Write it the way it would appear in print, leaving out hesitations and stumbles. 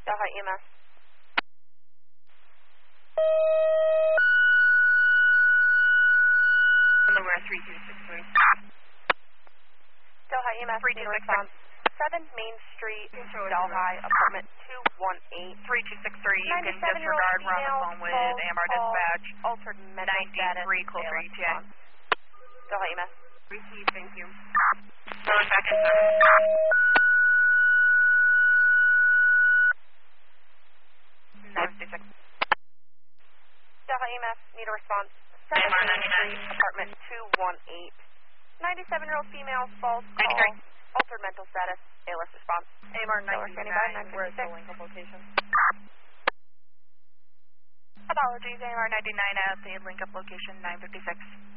Delhi EMS. Delaware 3263. Delhi EMS, 3263. 7 Main Street, Delhi, apartment 218. 3263, you can disregard, we're on the phone with AMR dispatch. Altered mental status. 93, closer ETA. Delhi EMS. Receive, thank you. Going back in service. 956. Delhi EMS, need a response. 7 AMR Main 99. Street, apartment 218. 97-year-old female, false call. 93. Altered mental status, ALS response. AMR Standing by, 99, where's the 956. link up location? Apologies, AMR 99 at the link up location 956.